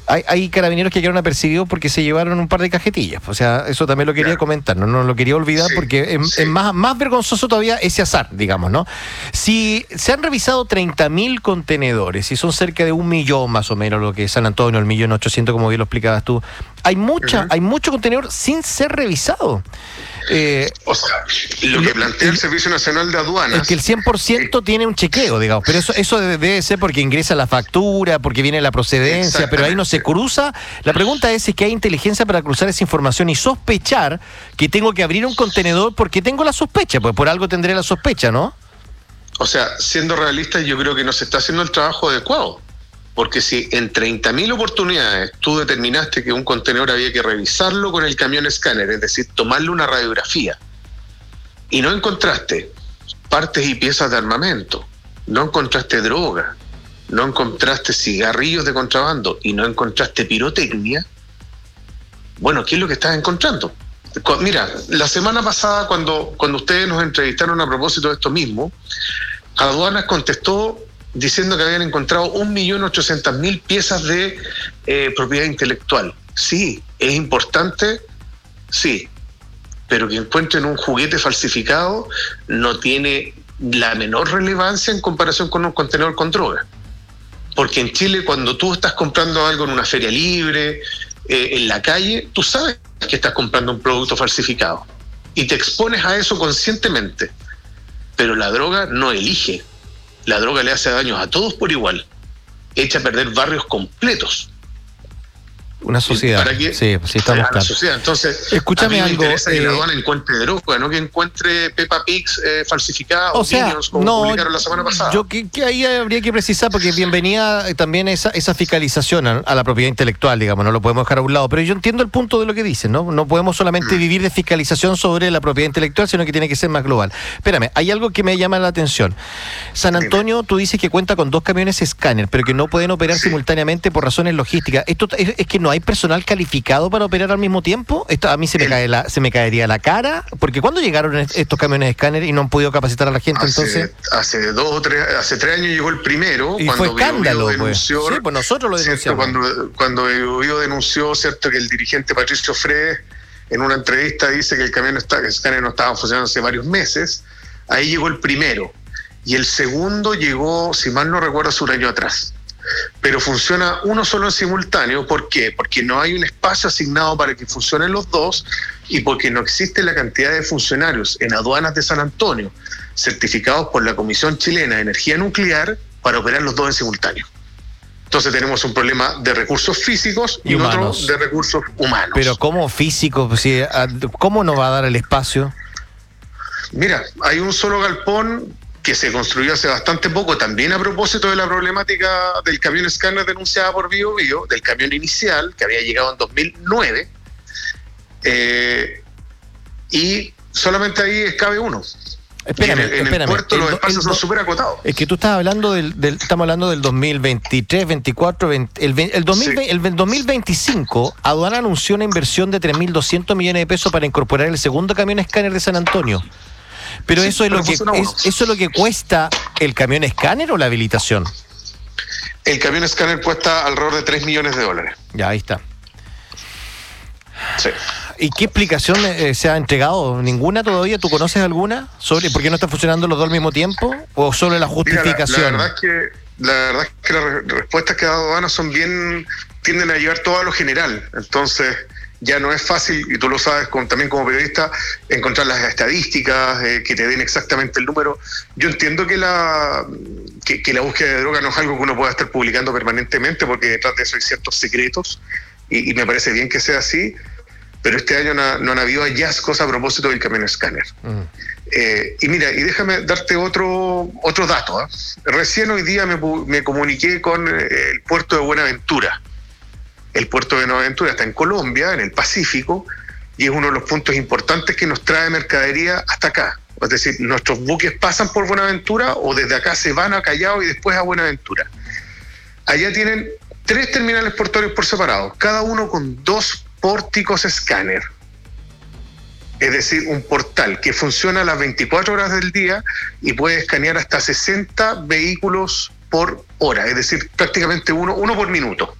hay carabineros que quedaron apercibidos porque se llevaron un par de cajetillas. O sea, eso también lo quería comentar, no lo quería olvidar, porque es más vergonzoso todavía ese azar, digamos, ¿no? Si se han revisado 30.000 contenedores, y son cerca de 1.000.000 más o menos, lo que es San Antonio, 1.800.000, como bien lo explicabas tú, hay mucho contenedor sin ser revisado. O sea, lo que plantea el Servicio Nacional de Aduanas... Es que el 100% tiene un chequeo, digamos, pero eso debe ser porque ingresa la factura, porque viene la procedencia, pero ahí no se cruza. La pregunta es si hay inteligencia para cruzar esa información y sospechar que tengo que abrir un contenedor porque tengo la sospecha, pues por algo tendré la sospecha, ¿no? O sea, siendo realista, yo creo que no se está haciendo el trabajo adecuado. Porque si en 30.000 oportunidades tú determinaste que un contenedor había que revisarlo con el camión escáner, es decir, tomarle una radiografía, y no encontraste partes y piezas de armamento, no encontraste droga, no encontraste cigarrillos de contrabando y no encontraste pirotecnia, bueno, ¿qué es lo que estás encontrando? Mira, la semana pasada cuando ustedes nos entrevistaron a propósito de esto mismo, Aduanas contestó diciendo que habían encontrado 1.800.000 piezas de propiedad intelectual. Sí, es importante, sí, pero que encuentren un juguete falsificado no tiene la menor relevancia en comparación con un contenedor con droga. Porque en Chile, cuando tú estás comprando algo en una feria libre, en la calle, tú sabes que estás comprando un producto falsificado y te expones a eso conscientemente. Pero la droga no elige. La droga le hace daños a todos por igual. Echa a perder barrios completos. Una sociedad. ¿Para qué? Sí, estamos claros. Sociedad. Entonces, escúchame, a mí me algo. interesa que la aduana encuentre droga, no que encuentre Peppa Pigs falsificadas o sea, niños, como publicaron la semana pasada. Yo que ahí habría que precisar, porque bienvenida también esa fiscalización a la propiedad intelectual, digamos, no lo podemos dejar a un lado. Pero yo entiendo el punto de lo que dicen, ¿no? No podemos solamente vivir de fiscalización sobre la propiedad intelectual, sino que tiene que ser más global. Espérame, hay algo que me llama la atención. San Antonio, tú dices que cuenta con 2 camiones escáner, pero que no pueden operar simultáneamente por razones logísticas. Esto es que no hay personal calificado para operar al mismo tiempo. Esto a mí se me caería la cara, porque ¿cuándo llegaron estos camiones escáner y no han podido capacitar a la gente? Entonces hace 3 años llegó el primero, y cuando fue escándalo, denunció, pues. Sí, pues nosotros lo denunciamos. Cuando Bio denunció, cierto, que el dirigente Patricio Fredes en una entrevista dice que el camión escáner no estaba funcionando hace varios meses. Ahí llegó el primero y el segundo llegó, si mal no recuerdo, hace un año atrás. Pero funciona uno solo en simultáneo. ¿Por qué? Porque no hay un espacio asignado para que funcionen los dos y porque no existe la cantidad de funcionarios en aduanas de San Antonio certificados por la Comisión Chilena de Energía Nuclear para operar los dos en simultáneo. Entonces tenemos un problema de recursos físicos y otro de recursos humanos. Pero ¿cómo físicos? ¿Cómo no va a dar el espacio? Mira, hay un solo galpón que se construyó hace bastante poco, también a propósito de la problemática del camión escáner denunciada por Bio, del camión inicial, que había llegado en 2009, y solamente ahí cabe uno. Espérame, en el puerto los espacios son súper acotados. Es que tú estás hablando estamos hablando del 2023, 24, el 2025, Aduana anunció una inversión de 3.200 millones de pesos para incorporar el segundo camión escáner de San Antonio. Pero sí, eso es lo que cuesta el camión escáner o la habilitación. El camión escáner cuesta alrededor de $3 millones. Ya, ahí está. Sí. ¿Y qué explicación se ha entregado? ¿Ninguna todavía? ¿Tú conoces alguna? ¿Sobre por qué no están funcionando los dos al mismo tiempo? ¿O sobre la justificación? Mira, la verdad es que las respuestas que ha dado Aduana tienden a llevar todo a lo general. Entonces ya no es fácil, y tú lo sabes también como periodista, encontrar las estadísticas que te den exactamente el número. Yo entiendo que la búsqueda de droga no es algo que uno pueda estar publicando permanentemente, porque detrás de eso hay ciertos secretos, y me parece bien que sea así, pero este año no han habido hallazgos a propósito del camión escáner. Y mira, y déjame darte otro dato. Recién hoy día me comuniqué con el puerto de Buenaventura. El puerto de Buenaventura está en Colombia, en el Pacífico, y es uno de los puntos importantes que nos trae mercadería hasta acá. Es decir, nuestros buques pasan por Buenaventura o desde acá se van a Callao y después a Buenaventura. Allá tienen 3 terminales portuarios por separado, cada uno con 2 pórticos escáner. Es decir, un portal que funciona a las 24 horas del día y puede escanear hasta 60 vehículos por hora, es decir, prácticamente uno por minuto.